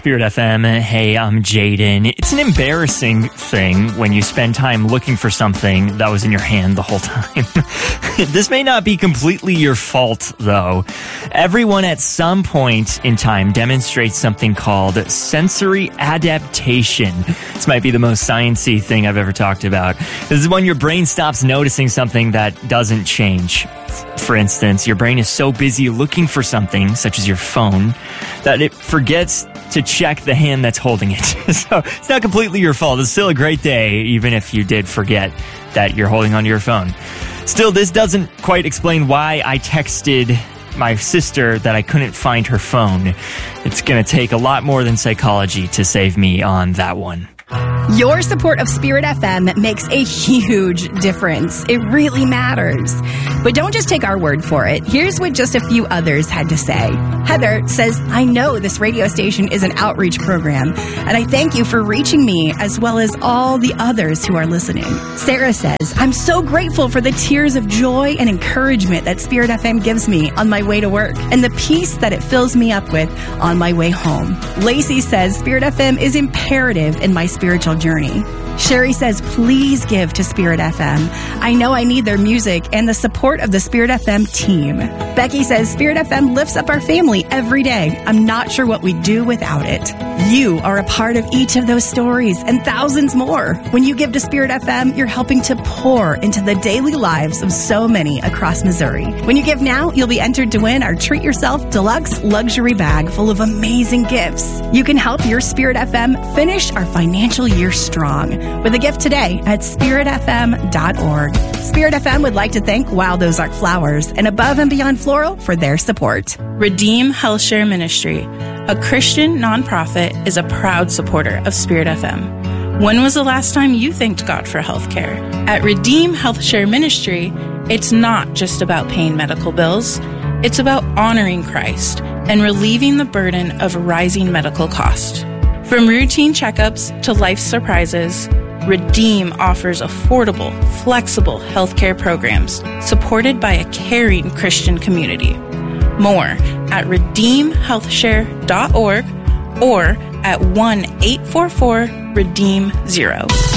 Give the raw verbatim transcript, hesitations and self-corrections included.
Spirit F M. Hey, I'm Jaden. It's an embarrassing thing when you spend time looking for something that was in your hand the whole time. This may not be completely your fault, though. Everyone at some point in time demonstrates something called sensory adaptation. This might be the most sciencey thing I've ever talked about. This is when your brain stops noticing something that doesn't change. For instance, your brain is so busy looking for something, such as your phone, that it forgets to check the hand that's holding it. So it's not completely your fault. It's still a great day, even if you did forget that you're holding onto your phone. Still, this doesn't quite explain why I texted my sister that I couldn't find her phone. It's going to take a lot more than psychology to save me on that one. Your support of Spirit F M makes a huge difference. It really matters. But don't just take our word for it. Here's what just a few others had to say. Heather says, I know this radio station is an outreach program, and I thank you for reaching me as well as all the others who are listening. Sarah says, I'm so grateful for the tears of joy and encouragement that Spirit F M gives me on my way to work and the peace that it fills me up with on my way home. Lacey says, Spirit F M is imperative in my spiritual journey. Sherry says, please give to Spirit F M. I know I need their music and the support of the Spirit F M team. Becky says, Spirit F M lifts up our family every day. I'm not sure what we'd do without it. You are a part of each of those stories and thousands more. When you give to Spirit F M, you're helping to pour into the daily lives of so many across Missouri. When you give now, you'll be entered to win our Treat Yourself Deluxe Luxury Bag full of amazing gifts. You can help your Spirit F M finish our financial year strong with a gift today at spirit f m dot org. Spirit F M would like to thank Wild Ozark Flowers and Above and Beyond Floral for their support. Redeem HealthShare Ministry, a Christian nonprofit, is a proud supporter of Spirit F M. When was the last time you thanked God for healthcare? At Redeem HealthShare Ministry, it's not just about paying medical bills. It's about honoring Christ and relieving the burden of rising medical costs. From routine checkups to life surprises, Redeem offers affordable, flexible healthcare programs supported by a caring Christian community. More at redeem health share dot org or at one eight four four redeem zero.